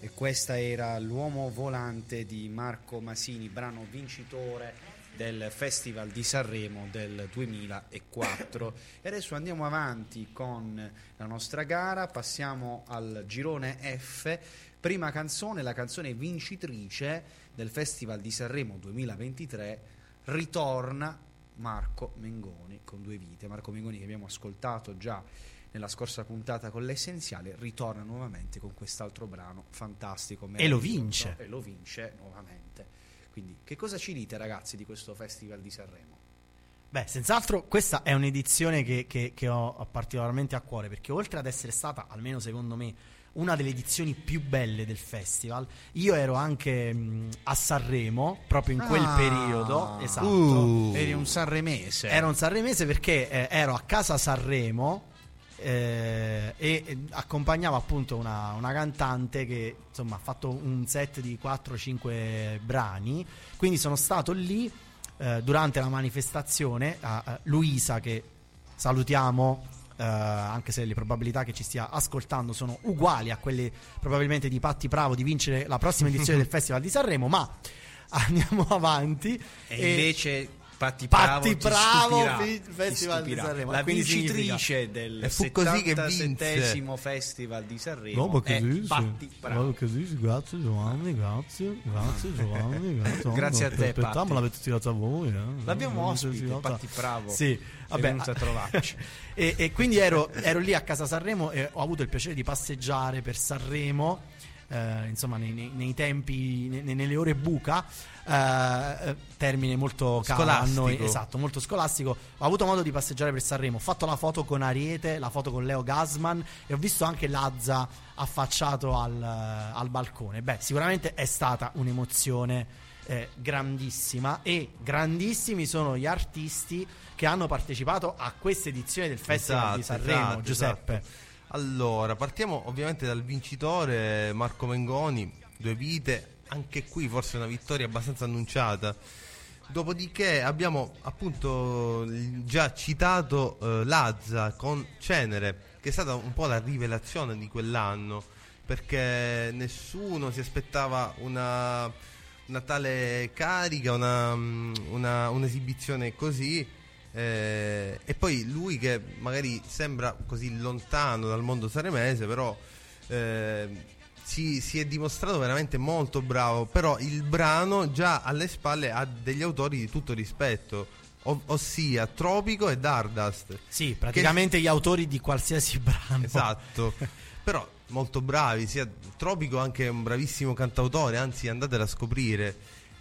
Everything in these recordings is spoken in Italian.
E questa era L'uomo volante di Marco Masini, brano vincitore del Festival di Sanremo del 2004. E adesso andiamo avanti con la nostra gara, passiamo al girone F. Prima canzone, la canzone vincitrice del Festival di Sanremo 2023, ritorna Marco Mengoni con Due vite. Marco Mengoni, che abbiamo ascoltato già nella scorsa puntata con l'Essenziale, ritorna nuovamente con quest'altro brano fantastico e lo vince nuovamente. Quindi che cosa ci dite, ragazzi, di questo Festival di Sanremo? Beh, senz'altro questa è un'edizione che ho particolarmente a cuore, perché oltre ad essere stata, almeno secondo me, una delle edizioni più belle del festival, io ero anche a Sanremo proprio in quel periodo. Esatto. Eri un sanremese. Ero un sanremese perché ero a casa Sanremo e accompagnavo appunto una cantante che insomma ha fatto un set di 4-5 brani, quindi sono stato lì durante la manifestazione. Luisa, che salutiamo, anche se le probabilità che ci stia ascoltando sono uguali a quelle probabilmente di Patti Bravo di vincere la prossima edizione del Festival di Sanremo, ma andiamo avanti. E invece Patti Bravo Festival di Sanremo, la vincitrice del 77esimo Festival di Sanremo è Patti Bravo. Grazie Giovanni, grazie Giovanni, grazie a te, Patti. Me l'avete tirata a voi, l'abbiamo ospite Patti Bravo, sì, vabbè, è venuto a trovarci. e quindi ero lì a casa Sanremo e ho avuto il piacere di passeggiare per Sanremo, insomma nei tempi, nelle ore buca, termine molto caro a noi, esatto, molto scolastico. Ho avuto modo di passeggiare per Sanremo, ho fatto la foto con Ariete, la foto con Leo Gassman e ho visto anche Lazza affacciato al balcone. Beh, sicuramente è stata un'emozione grandissima, e grandissimi sono gli artisti che hanno partecipato a questa edizione del Festival di Sanremo. Giuseppe, esatto. Allora, partiamo ovviamente dal vincitore Marco Mengoni, Due vite, anche qui forse una vittoria abbastanza annunciata. Dopodiché abbiamo appunto già citato Lazza con Cenere, che è stata un po' la rivelazione di quell'anno, perché nessuno si aspettava una tale carica, un'esibizione così. E poi lui, che magari sembra così lontano dal mondo sanremese, però si è dimostrato veramente molto bravo. Però il brano già alle spalle ha degli autori di tutto rispetto, ossia Tropico e Dardust. Sì, praticamente gli autori di qualsiasi brano. Esatto. Però molto bravi, sia Tropico anche un bravissimo cantautore, anzi andatela a scoprire.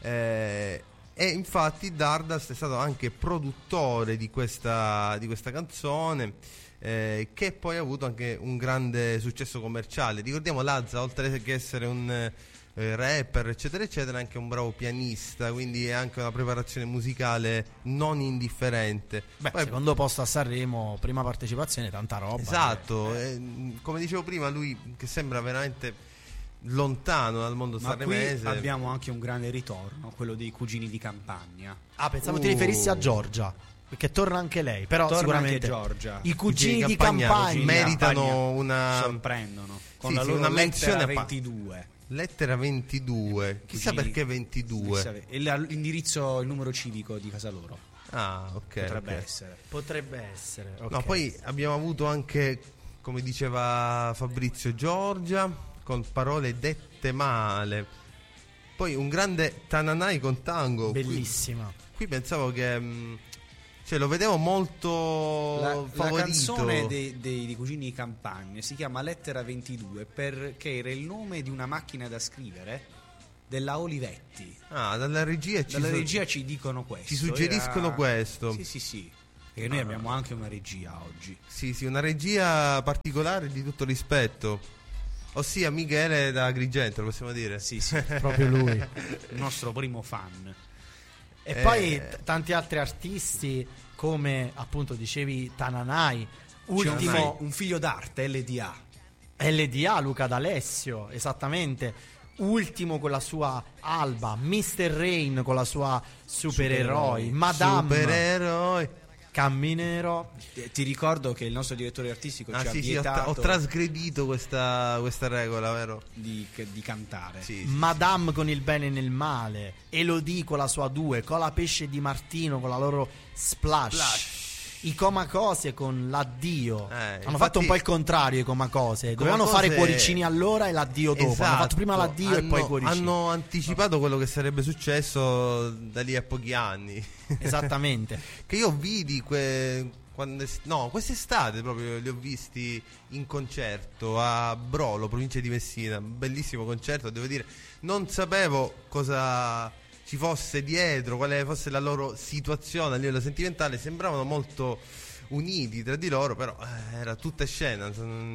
E infatti Dardust è stato anche produttore di questa canzone, che poi ha avuto anche un grande successo commerciale. Ricordiamo, Lazza, oltre che essere un rapper eccetera eccetera, è anche un bravo pianista, quindi è anche una preparazione musicale non indifferente. Beh, poi, secondo posto a Sanremo, prima partecipazione, tanta roba. Esatto, come dicevo prima, lui che sembra veramente lontano dal mondo sanremese. Qui abbiamo anche un grande ritorno, quello dei Cugini di Campagna. Pensavo ti riferissi a Giorgia, perché torna anche lei, però torna sicuramente anche Giorgia. I Cugini di Campagna meritano una, sorprendono con la sì, loro una lettera menzione 22. Lettera 22. Chissà perché 22. L'indirizzo, il numero civico di casa loro. Ah, ok. Potrebbe essere. Okay. No, poi abbiamo avuto anche, come diceva Fabrizio, Giorgia con Parole dette male. Poi un grande Tananai con Tango. Bellissima. Qui pensavo che lo vedevo molto favorito. La canzone dei Cugini di Campagna si chiama Lettera 22 perché era il nome di una macchina da scrivere della Olivetti. Dalla regia ci dicono questo. Ci suggeriscono questo. Sì. Perché noi abbiamo anche una regia oggi. Sì, una regia particolare di tutto rispetto. Ossia Michele da Agrigento, lo possiamo dire? Sì, proprio lui, il nostro primo fan. E poi tanti altri artisti, come appunto dicevi Tananai, ultimo un figlio d'arte, LDA, Luca D'Alessio, esattamente, ultimo con la sua Alba, Mr. Rain con la sua Supereroi, Madame. Supereroi. Camminero. Ti ricordo che il nostro direttore artistico ci ha vietato ho trasgredito questa regola, vero? di cantare. Sì, Madame con il bene e nel male, Elodie con la sua 2, Cola Pesce di Martino con la loro Splash. I Comacose con l'addio. Hanno infatti, fatto un po' il contrario i Comacose. Dovevano fare cuoricini all'ora e l'addio dopo. Esatto, hanno fatto prima l'addio e poi i cuoricini. Hanno anticipato quello che sarebbe successo da lì a pochi anni. Esattamente. Che io vidi quest'estate proprio li ho visti in concerto a Brolo, provincia di Messina. Un bellissimo concerto, devo dire. Non sapevo cosa ci fosse dietro, quale fosse la loro situazione a livello sentimentale. Sembravano molto uniti tra di loro, però era tutta scena.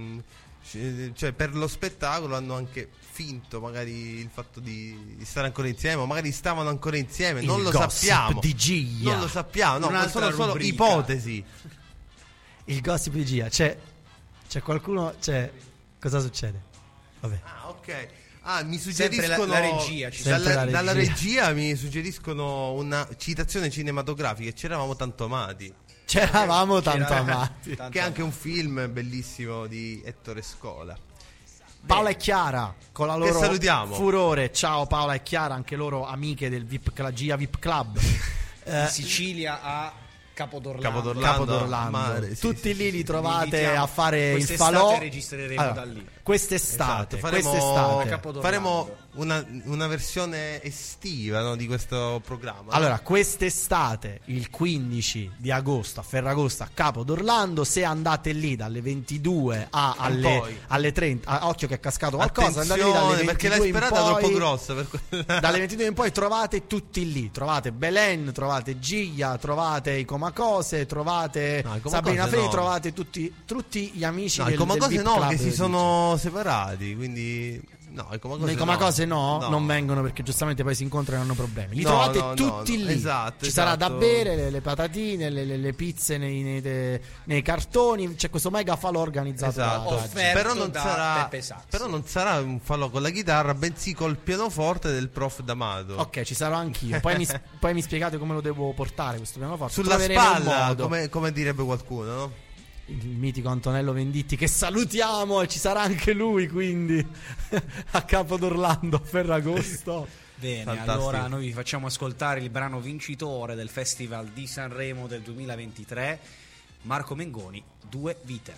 Cioè, per lo spettacolo hanno anche finto magari il fatto di stare ancora insieme, o magari stavano ancora insieme, non lo sappiamo. Di Gia. Non lo sappiamo, no, Un'altra sono solo rubrica. ipotesi. Il gossip di Gia. C'è qualcuno. Cosa succede? Vabbè. Ah, ok. Mi Sempre suggeriscono la regia ci dalla regia mi suggeriscono una citazione cinematografica. C'eravamo tanto amati, C'eravamo tanto amati. che è anche un film bellissimo di Ettore Scola. Paola e Chiara con la loro salutiamo. Furore. Ciao Paola e Chiara, anche loro amiche del Gia VIP Club. in Sicilia a Capodorlando. Capodorlando. Mare, Tutti lì li Li trovate invitiamo. a fare il Quest'estate falò. registreremo da lì. Quest'estate, Esatto, quest'estate. Capodorlando. faremo una versione estiva, no, di questo programma. Allora, quest'estate, il 15 di agosto a Ferragosto a Capodorlando, se andate lì dalle 22 alle 30, occhio che è cascato qualcosa, andate lì dalle 22 perché l'hai sperata in poi, troppo grossa per dalle 22 in poi trovate tutti lì, trovate Belen, trovate Gia, trovate i Comacose, trovate No, i Comacose Sabrina Frey, no. trovate tutti gli amici No, del i Comacose VIP no, Club che si del sono separati, quindi no, i Comacose no, non vengono perché giustamente poi si incontrano e hanno problemi. Li No, trovate no, tutti no, lì. esatto, Ci sarà da esatto. bere, le patatine, le pizze nei cartoni. C'è questo mega falò organizzato da Esatto. Offerto Però non da sarà Peppe Sassi. però non sarà un falò con la chitarra, bensì col pianoforte del prof D'Amato. Ok, ci sarò anch'io. Poi mi spiegate come lo devo portare questo pianoforte. Sulla Troveremo un spalla, modo. come direbbe qualcuno, no? Il mitico Antonello Venditti, che salutiamo, e ci sarà anche lui quindi a Capodorlando a Ferragosto. Bene, Fantastico. allora noi vi facciamo ascoltare il brano vincitore del Festival di Sanremo del 2023, Marco Mengoni, Due vite.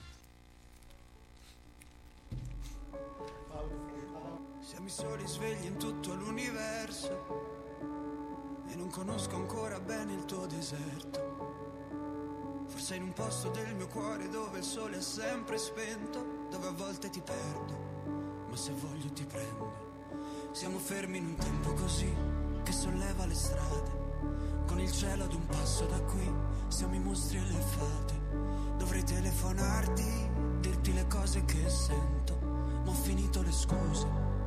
Siamo i soli svegli in tutto l'universo e non conosco ancora bene il tuo deserto. Forse in un posto del mio cuore dove il sole è sempre spento, dove a volte ti perdo, ma se voglio ti prendo. Siamo fermi in un tempo così che solleva le strade, con il cielo ad un passo da qui, siamo i mostri e le fate. Dovrei telefonarti, dirti le cose che sento, ma ho finito le scuse.